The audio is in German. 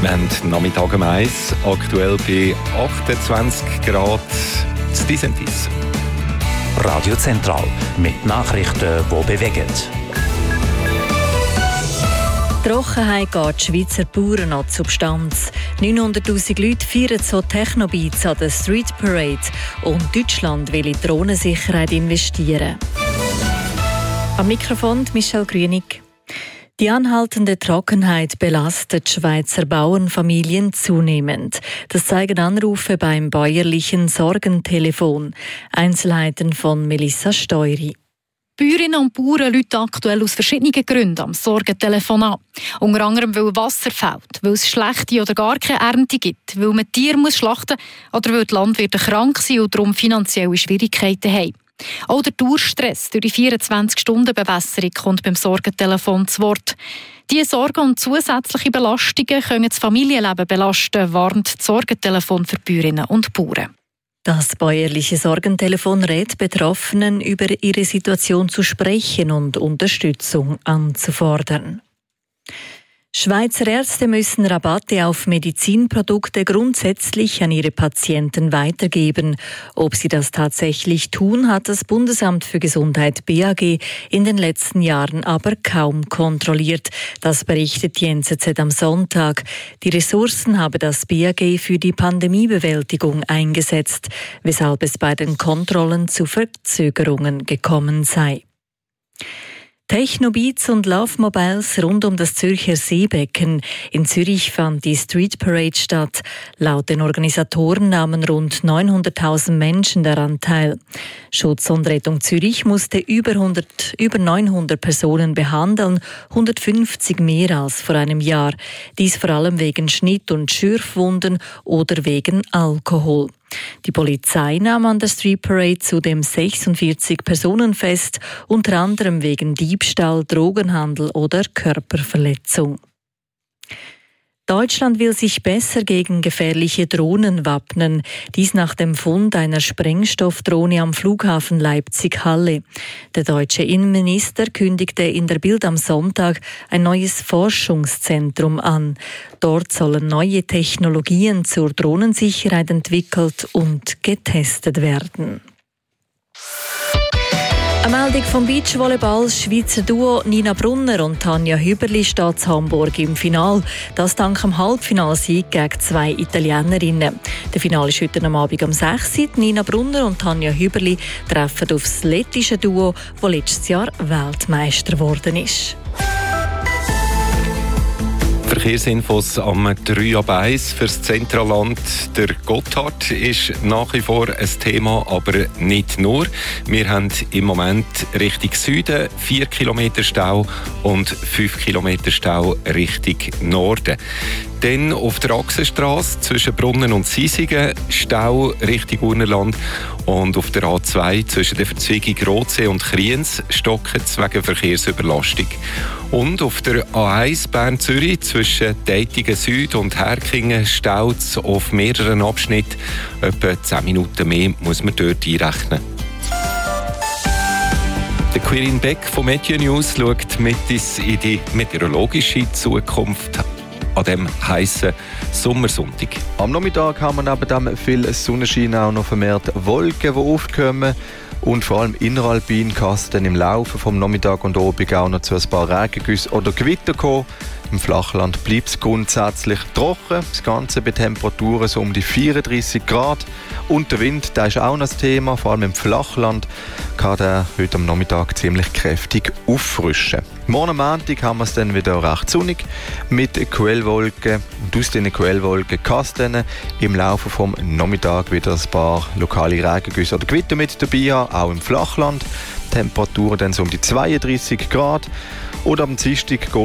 Wir haben Nachmittag um 1, aktuell bei 28 Grad zu Disentis. Radio Zentral mit Nachrichten, die bewegen. Die Trockenheit geht die Schweizer Bauern an die Substanz. 900'000 Leute feiern so Techno-Beats an der Street Parade und Deutschland will in die Drohnensicherheit investieren. Am Mikrofon Michelle Grünig. Die anhaltende Trockenheit belastet Schweizer Bauernfamilien zunehmend. Das zeigen Anrufe beim bäuerlichen Sorgentelefon. Einzelheiten von Melissa Steury. Bäuerinnen und Bauern rufen aktuell aus verschiedenen Gründen am Sorgentelefon an. Unter anderem, weil Wasser fehlt, weil es schlechte oder gar keine Ernte gibt, weil man Tiere schlachten muss oder weil die Landwirte krank sind und darum finanzielle Schwierigkeiten haben. Auch der Dauerstress durch die 24-Stunden-Bewässerung kommt beim Sorgentelefon zu Wort. Diese Sorgen und zusätzliche Belastungen können das Familienleben belasten, warnt das Sorgentelefon für Bäuerinnen und Bauern. Das bäuerliche Sorgentelefon rät Betroffenen, über ihre Situation zu sprechen und Unterstützung anzufordern. Schweizer Ärzte müssen Rabatte auf Medizinprodukte grundsätzlich an ihre Patienten weitergeben. Ob sie das tatsächlich tun, hat das Bundesamt für Gesundheit BAG in den letzten Jahren aber kaum kontrolliert. Das berichtet die NZZ am Sonntag. Die Ressourcen habe das BAG für die Pandemiebewältigung eingesetzt, weshalb es bei den Kontrollen zu Verzögerungen gekommen sei. Techno-Beats und Laufmobiles rund um das Zürcher Seebecken. In Zürich fand die Street Parade statt. Laut den Organisatoren nahmen rund 900'000 Menschen daran teil. Schutz und Rettung Zürich musste über 900 Personen behandeln, 150 mehr als vor einem Jahr. Dies vor allem wegen Schnitt- und Schürfwunden oder wegen Alkohol. Die Polizei nahm an der Street Parade zudem 46 Personen fest, unter anderem wegen Diebstahl, Drogenhandel oder Körperverletzung. Deutschland will sich besser gegen gefährliche Drohnen wappnen. Dies nach dem Fund einer Sprengstoffdrohne am Flughafen Leipzig-Halle. Der deutsche Innenminister kündigte in der Bild am Sonntag ein neues Forschungszentrum an. Dort sollen neue Technologien zur Drohnensicherheit entwickelt und getestet werden. Eine Meldung vom Beachvolleyball. Das Schweizer Duo Nina Brunner und Tanja Hüberli steht in Hamburg im Finale. Das dank dem Halbfinalsieg gegen 2 Italienerinnen. Der Finale ist heute am Abend um 6 Uhr. Nina Brunner und Tanja Hüberli treffen auf das lettische Duo, das letztes Jahr Weltmeister geworden ist. Verkehrsinfos am 3 ab 1 fürs Zentralland. Der Gotthard ist nach wie vor ein Thema, aber nicht nur. Wir haben im Moment Richtung Süden 4 Kilometer Stau und 5 Kilometer Stau Richtung Norden. Dann auf der Achsenstrasse zwischen Brunnen und Sisingen Stau Richtung Urnerland und auf der A2 zwischen der Verzweigung Rotsee und Kriens stocken es wegen Verkehrsüberlastung. Und auf der A1 Bern-Zürich zwischen Deitingen Süd und Herkingen staut es auf mehreren Abschnitten. Etwa 10 Minuten mehr muss man dort einrechnen. Der Quirin Beck von Meteo News schaut mit uns in die meteorologische Zukunft an diesem heissen Sommersonntag. Am Nachmittag haben wir neben dem viel Sonnenschein auch noch vermehrt Wolken, die aufkommen. Und vor allem inneralpin kann es dann im Laufe vom Nachmittag und Abend auch noch zu ein paar Regengüssen oder Gewitter kommen. Im Flachland bleibt es grundsätzlich trocken. Das Ganze bei Temperaturen so um die 34 Grad. Und der Wind, der ist auch noch das Thema. Vor allem im Flachland kann der heute am Nachmittag ziemlich kräftig auffrischen. Morgen am Montag haben wir es dann wieder recht sonnig mit Quellwolken. Und aus diesen Quellwolken kann es dann im Laufe vom Nachmittag wieder ein paar lokale Regengüsse oder Gewitter mit dabei haben, auch im Flachland. Temperaturen dann so um die 32 Grad. Oder am Dienstag